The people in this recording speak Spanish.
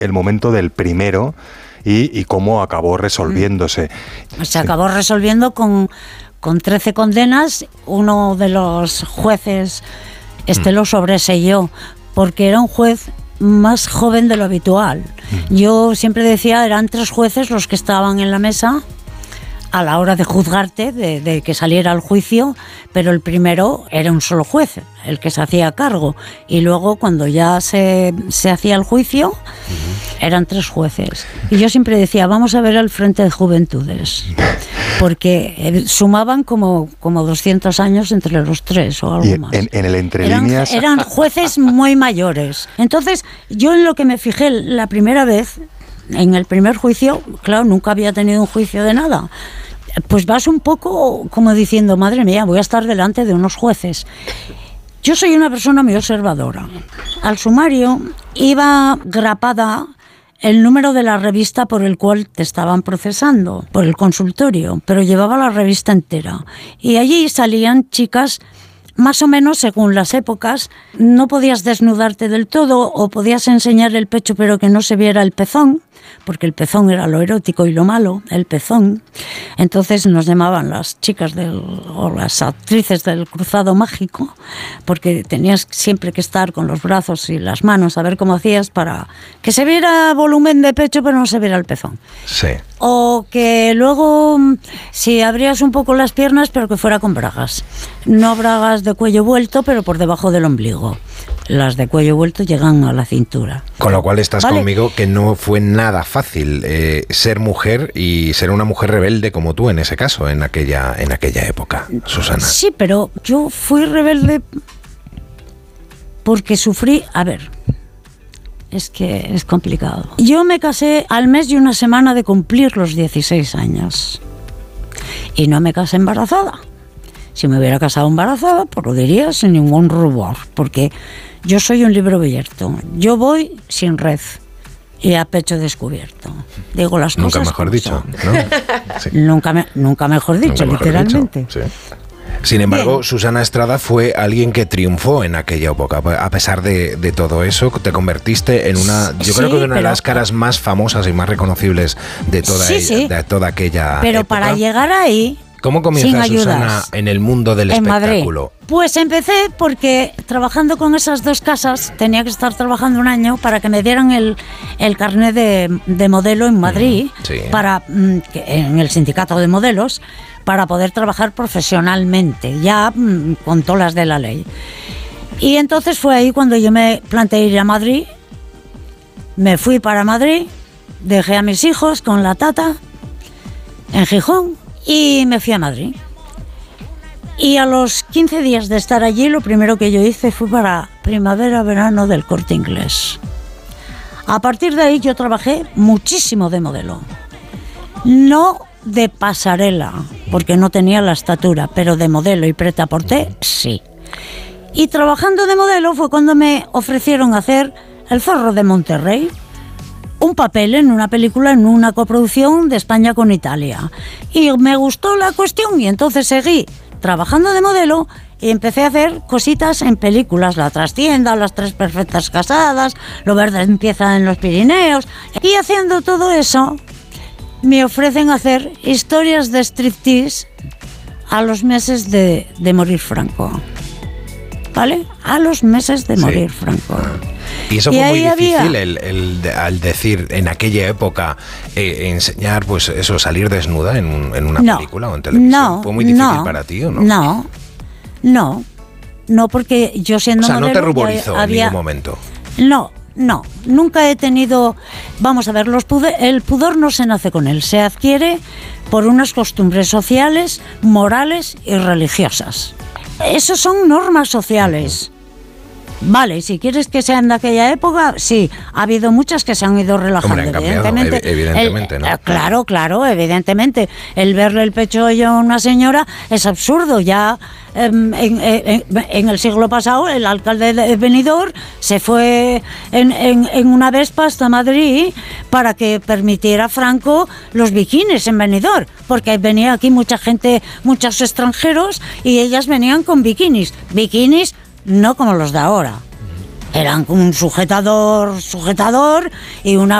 el momento del primero y cómo acabó resolviéndose. Se acabó resolviendo con 13 condenas. Uno de los jueces lo sobreseyó porque era un juez más joven de lo habitual. Yo siempre decía, eran 3 jueces los que estaban en la mesa a la hora de juzgarte, de que saliera el juicio, pero el primero era un solo juez, el que se hacía cargo, y luego cuando ya se hacía el juicio, eran 3 jueces. Y yo siempre decía, vamos a ver al Frente de Juventudes, porque sumaban como 200 años entre los 3 o algo más. En el entre líneas... Eran jueces muy mayores. Entonces, yo en lo que me fijé la primera vez, en el primer juicio, claro, nunca había tenido un juicio de nada. Pues vas un poco como diciendo, madre mía, voy a estar delante de unos jueces. Yo soy una persona muy observadora. Al sumario iba grapada el número de la revista por el cual te estaban procesando, por el consultorio, pero llevaba la revista entera. Y allí salían chicas, más o menos según las épocas. No podías desnudarte del todo o podías enseñar el pecho pero que no se viera el pezón, porque el pezón era lo erótico y lo malo, el pezón. Entonces nos llamaban las chicas o las actrices del cruzado mágico, porque tenías siempre que estar con los brazos y las manos a ver cómo hacías para que se viera volumen de pecho pero no se viera el pezón. Sí. O que luego, si abrías un poco las piernas, pero que fuera con bragas. No bragas de cuello vuelto, pero por debajo del ombligo. Las de cuello vuelto llegan a la cintura. Con lo cual estás conmigo que no fue nada fácil ser mujer y ser una mujer rebelde como tú en ese caso, en aquella época, Susana. Sí, pero yo fui rebelde porque sufrí... A ver... Es que es complicado. Yo me casé al mes y una semana de cumplir los 16 años. Y no me casé embarazada. Si me hubiera casado embarazada, pues lo diría sin ningún rubor. Porque yo soy un libro abierto. Yo voy sin red y a pecho descubierto. Digo las cosas. Nunca mejor dicho, ¿no? Sí. Nunca mejor dicho, nunca literalmente. Mejor dicho, sí. Sin embargo, bien. Susana Estrada fue alguien que triunfó en aquella época. A pesar de todo eso, te convertiste en yo creo que una de las caras más famosas y más reconocibles de toda aquella pero época. Para llegar ahí... ¿Cómo comienza Susana en el mundo del espectáculo? Madrid. Pues empecé porque trabajando con esas 2 casas, tenía que estar trabajando un año para que me dieran el carnet de modelo en Madrid, sí. En el sindicato de modelos, para poder trabajar profesionalmente, ya con todas las de la ley. Y entonces fue ahí cuando yo me planteé ir a Madrid. Me fui para Madrid, dejé a mis hijos con la tata en Gijón y me fui a Madrid. Y a los 15 días de estar allí, lo primero que yo hice fue para primavera-verano del Corte Inglés. A partir de ahí yo trabajé muchísimo de modelo. No de pasarela, porque no tenía la estatura, pero de modelo y prêt-à-porter, sí. Y trabajando de modelo fue cuando me ofrecieron hacer El Zorro de Monterrey, un papel en una película, en una coproducción de España con Italia. Y me gustó la cuestión y entonces seguí trabajando de modelo y empecé a hacer cositas en películas, La Trastienda, Las Tres Perfectas Casadas, Lo Verde empieza en los Pirineos. Y haciendo todo eso, me ofrecen hacer historias de striptease a los meses de morir Franco. ¿Vale? A los meses de morir Franco. Y eso fue muy difícil al decir en aquella época enseñar, pues eso, salir desnuda en una película o en televisión. No, ¿fue muy difícil para ti o no? No, porque yo siendo modelo... O sea, no te ruborizó en ningún momento. No, nunca he tenido... Vamos a ver, el pudor no se nace con él, se adquiere por unas costumbres sociales, morales y religiosas. Esos son normas sociales. Vale, si quieres que sean de aquella época, sí, ha habido muchas que se han ido relajando. Hombre, han cambiado, evidentemente, ¿no? Claro, evidentemente. El verle el pecho a una señora es absurdo. Ya en el siglo pasado, el alcalde de Benidorm se fue en una Vespa hasta Madrid para que permitiera Franco los bikinis en Benidorm, porque venía aquí mucha gente, muchos extranjeros, y ellas venían con bikinis no como los de ahora. Eran como un sujetador y una